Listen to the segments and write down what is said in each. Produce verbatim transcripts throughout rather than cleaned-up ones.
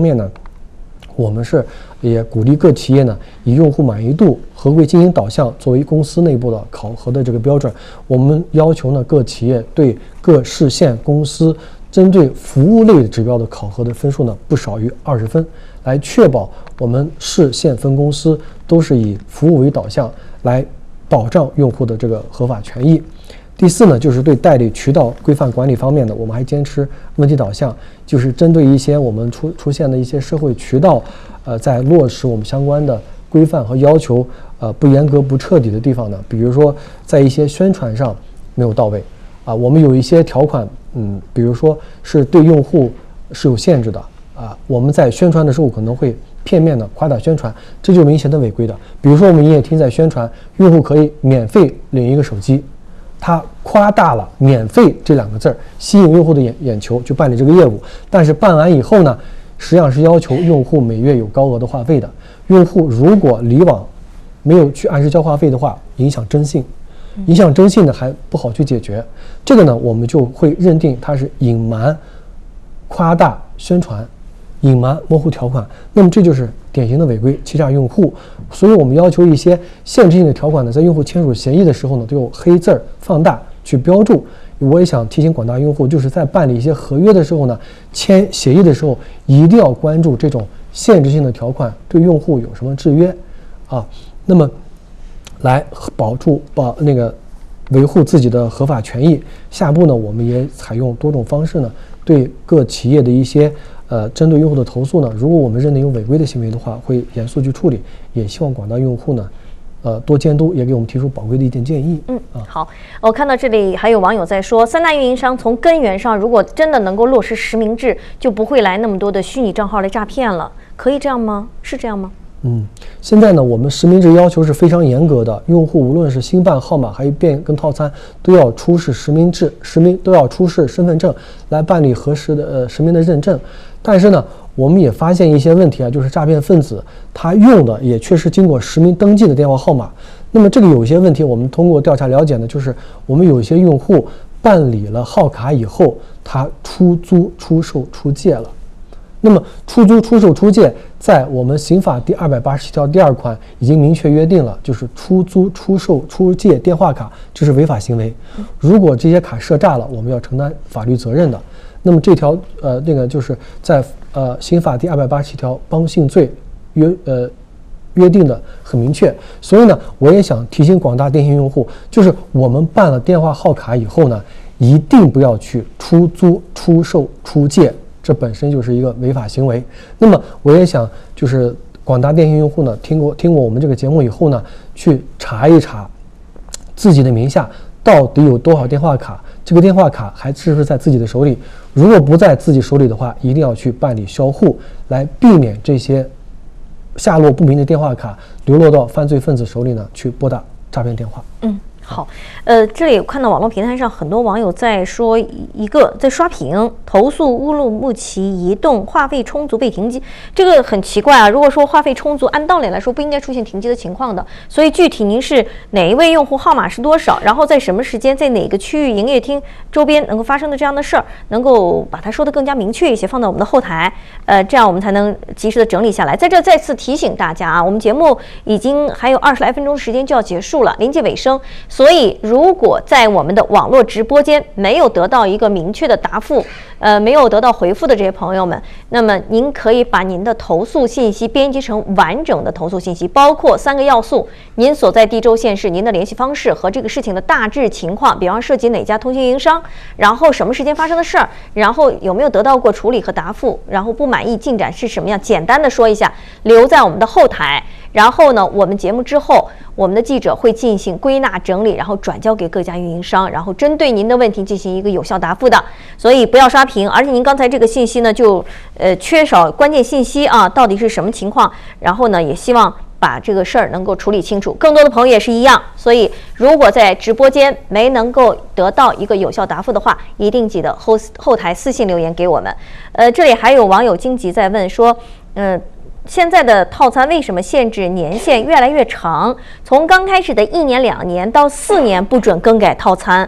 面呢，我们是也鼓励各企业呢以用户满意度、合规经营导向作为公司内部的考核的这个标准。我们要求呢各企业对各市县公司针对服务类指标的考核的分数呢不少于二十分，来确保我们市县分公司都是以服务为导向，来保障用户的这个合法权益。第四呢，就是对代理渠道规范管理方面呢，我们还坚持问题导向，就是针对一些我们出出现的一些社会渠道，呃，在落实我们相关的规范和要求，呃，不严格不彻底的地方呢，比如说在一些宣传上没有到位，啊，我们有一些条款，嗯，比如说是对用户是有限制的，啊，我们在宣传的时候可能会片面的夸大宣传，这就明显的违规的。比如说我们营业厅在宣传用户可以免费领一个手机，它夸大了免费这两个字儿，吸引用户的眼眼球去办理这个业务，但是办完以后呢，实际上是要求用户每月有高额的话费的。用户如果离网没有去按时交话费的话，影响征信，影响征信呢还不好去解决。这个呢，我们就会认定它是隐瞒、夸大宣传、隐瞒模糊条款，那么这就是典型的违规欺诈用户。所以我们要求一些限制性的条款呢，在用户签署协议的时候呢，都有黑字儿放大去标注。我也想提醒广大用户，就是在办理一些合约的时候呢，签协议的时候一定要关注这种限制性的条款对用户有什么制约啊，那么来保住保那个维护自己的合法权益。下步呢，我们也采用多种方式呢，对各企业的一些呃针对用户的投诉呢，如果我们认定有违规的行为的话，会严肃去处理。也希望广大用户呢，呃多监督，也给我们提出宝贵的意见建议。 嗯，啊，好，我看到这里还有网友在说，三大运营商从根源上，如果真的能够落实实名制，就不会来那么多的虚拟账号来诈骗了。可以这样吗？是这样吗？ 嗯，现在呢，我们实名制要求是非常严格的，用户无论是新办号码还有变更套餐，都要出示实名制，实名都要出示身份证来办理核实的呃实名的认证。但是呢，我们也发现一些问题啊，就是诈骗分子他用的也确实经过实名登记的电话号码。那么这个有一些问题，我们通过调查了解呢，就是我们有一些用户办理了号卡以后，他出租、出售、出借了。那么出租、出售、出借，在我们刑法第二百八十七条第二款已经明确约定了，就是出租、出售、出借电话卡这是违法行为。如果这些卡设诈了，我们要承担法律责任的。那么这条呃那个就是在呃刑法第二百八十七条帮信罪约呃约定的很明确。所以呢，我也想提醒广大电信用户，就是我们办了电话号卡以后呢，一定不要去出租、出售、出借。这本身就是一个违法行为。那么我也想就是广大电信用户呢，听过听过我们这个节目以后呢，去查一查自己的名下到底有多少电话卡，这个电话卡还是不是在自己的手里。如果不在自己手里的话，一定要去办理销户，来避免这些下落不明的电话卡流落到犯罪分子手里呢，去拨打诈骗电话。 嗯，好，呃，这里我看到网络平台上很多网友在说一个在刷屏投诉乌鲁木齐移动话费充足被停机，这个很奇怪啊。如果说话费充足，按道理来说不应该出现停机的情况的。所以具体您是哪一位用户号码是多少，然后在什么时间在哪个区域营业厅周边能够发生的这样的事儿，能够把它说得更加明确一些，放到我们的后台，呃，这样我们才能及时的整理下来。在这再次提醒大家啊，我们节目已经还有二十来分钟时间就要结束了，临近尾声。所以如果在我们的网络直播间没有得到一个明确的答复，呃，没有得到回复的这些朋友们，那么您可以把您的投诉信息编辑成完整的投诉信息，包括三个要素：您所在地州县市、您的联系方式和这个事情的大致情况，比方涉及哪家通信运营商，然后什么时间发生的事儿，然后有没有得到过处理和答复，然后不满意进展是什么样，简单的说一下，留在我们的后台。然后呢，我们节目之后，我们的记者会进行归纳整理，然后转交给各家运营商，然后针对您的问题进行一个有效答复的。所以不要刷屏，而且您刚才这个信息呢，就呃缺少关键信息啊，到底是什么情况？然后呢，也希望把这个事儿能够处理清楚。更多的朋友也是一样，所以如果在直播间没能够得到一个有效答复的话，一定记得后后台私信留言给我们。呃，这里还有网友荆棘在问说，嗯、呃。现在的套餐为什么限制年限越来越长？从刚开始的一年、两年到四年不准更改套餐，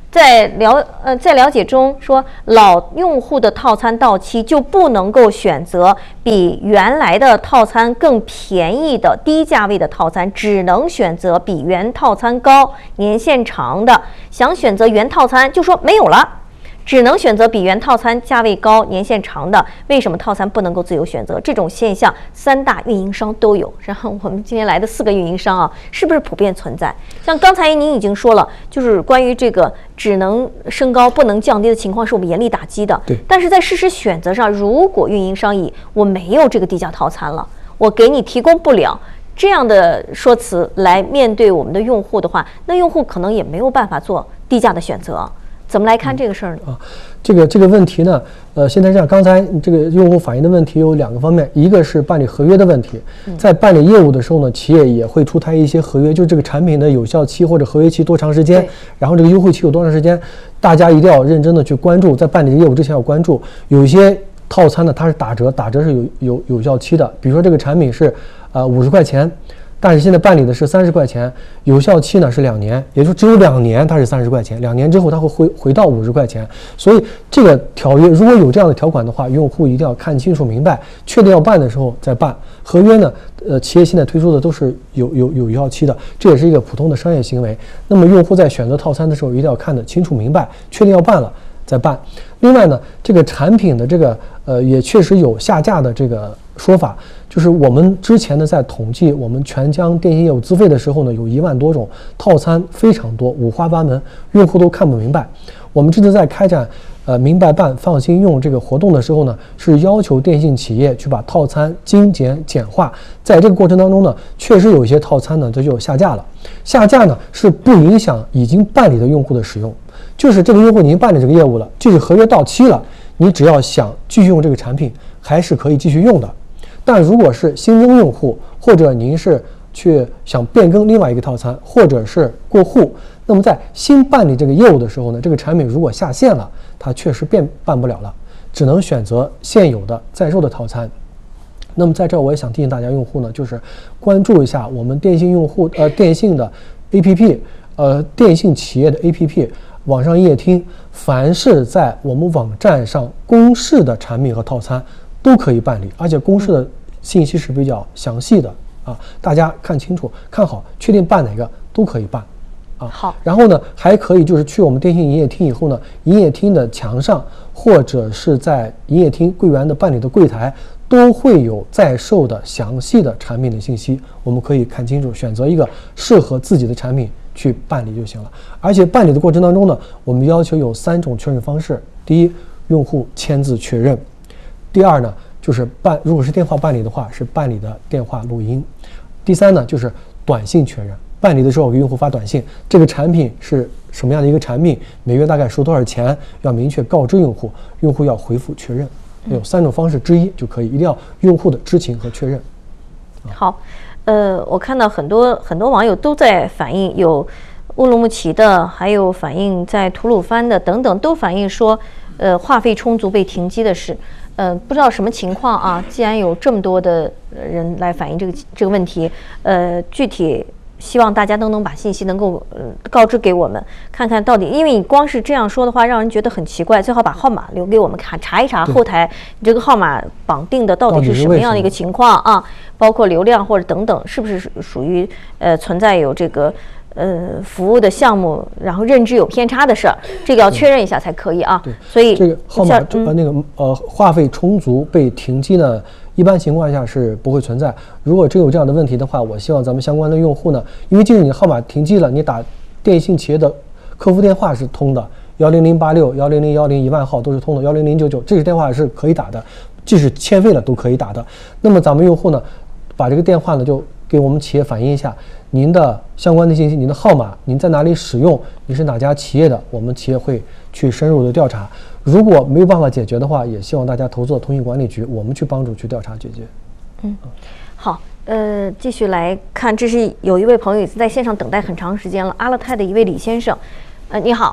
在了呃在了解中说，老用户的套餐到期就不能够选择比原来的套餐更便宜的低价位的套餐，只能选择比原套餐高、年限长的。想选择原套餐就说没有了。只能选择比原套餐价位高、年限长的。为什么套餐不能够自由选择？这种现象，三大运营商都有。然后我们今天来的四个运营商啊，是不是普遍存在？像刚才您已经说了，就是关于这个只能升高不能降低的情况，是我们严厉打击的。 对。 但是在事实选择上，如果运营商以我没有这个低价套餐了，我给你提供不了这样的说辞来面对我们的用户的话，那用户可能也没有办法做低价的选择。怎么来看这个事儿呢？ 啊，这个这个问题呢，呃，现在这样，刚才这个用户反映的问题有两个方面，一个是办理合约的问题，在办理业务的时候呢，企业也会出台一些合约，就这个产品的有效期或者合约期多长时间，然后这个优惠期有多长时间，大家一定要认真的去关注，在办理业务之前要关注。有一些套餐呢，它是打折，打折是有有有效期的，比如说这个产品是呃五十块钱。但是现在办理的是三十块钱，有效期呢是两年，也就只有两年，它是三十块钱，两年之后它会回回到五十块钱。所以这个条约如果有这样的条款的话，用户一定要看清楚明白，确定要办的时候再办。合约呢，呃，企业现在推出的都是有有有效期的，这也是一个普通的商业行为。那么用户在选择套餐的时候，一定要看得清楚明白，确定要办了再办。另外呢，这个产品的这个呃也确实有下架的这个说法。就是我们之前呢，在统计我们全疆电信业务资费的时候呢，有一万多种套餐，非常多，五花八门，用户都看不明白。我们这次在开展呃明白办、放心用这个活动的时候呢，是要求电信企业去把套餐精简简化。在这个过程当中呢，确实有一些套餐呢，这就下架了。下架呢是不影响已经办理的用户的使用，就是这个用户已经办理这个业务了，即使合约到期了，你只要想继续用这个产品，还是可以继续用的。但如果是新增用户，或者您是去想变更另外一个套餐，或者是过户，那么在新办理这个业务的时候呢，这个产品如果下线了，它确实变办不了了，只能选择现有的在售的套餐。那么在这儿我也想提醒大家用户呢，就是关注一下我们电信用户呃电信的 A P P， 呃电信企业的 A P P， 网上业听，凡是在我们网站上公示的产品和套餐都可以办理，而且公示的信息是比较详细的啊，大家看清楚、看好，确定办哪个都可以办啊。 好， 然后呢，还可以就是去我们电信营业厅以后呢，营业厅的墙上或者是在营业厅柜员的办理的柜台，都会有在售的详细的产品的信息，我们可以看清楚，选择一个适合自己的产品去办理就行了。而且办理的过程当中呢，我们要求有三种确认方式：第一，用户签字确认；第二呢，就是办，如果是电话办理的话，是办理的电话录音；第三呢，就是短信确认。办理的时候给用户发短信，这个产品是什么样的一个产品，每月大概收多少钱，要明确告知用户，用户要回复确认。有三种方式之一就可以，一定要用户的知情和确认。 好，呃，我看到很多很多网友都在反映，有乌鲁木齐的，还有反映在吐鲁番的等等，都反映说，呃，话费充足被停机的事。呃，不知道什么情况啊？既然有这么多的人来反映这个这个问题，呃，具体希望大家都能把信息能够呃告知给我们，看看到底，因为你光是这样说的话，让人觉得很奇怪。最好把号码留给我们看，查一查后台你这个号码绑定的到底是什么样的一个情况啊？包括流量或者等等，是不是属于呃存在有这个呃服务的项目，然后认知有偏差的事儿，这个要确认一下才可以啊。 对， 所以这个号码呃那个呃话费充足被停机呢，一般情况下是不会存在。如果真有这样的问题的话，我希望咱们相关的用户呢，因为即使你号码停机了，你打电信企业的客服电话是通的，幺零零八六、幺零零幺零一万号都是通的，幺零零九九这个电话是可以打的，即使欠费了都可以打的。那么咱们用户呢，把这个电话呢就给我们企业反映一下您的相关的信息，您的号码，您在哪里使用，你是哪家企业的，我们企业会去深入的调查。如果没有办法解决的话，也希望大家投诉到通信管理局，我们去帮助去调查解决。 嗯，好，呃，继续来看，这是有一位朋友已经在线上等待很长时间了，阿勒泰的一位李先生，呃，你好，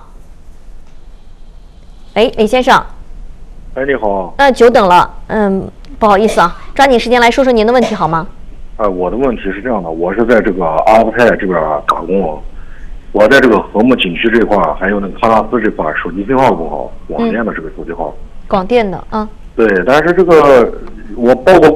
哎，李先生， 哎，你好， 呃，久等了，嗯，不好意思啊，抓紧时间来说说您的问题好吗？ 啊、呃，我的问题是这样的，我是在这个阿勒泰这边打工，我我在这个和睦景区这块儿，还有那个喀纳斯这块儿，手机信号不好，广电的这个手机号。 广电的啊。 对，但是这个我报过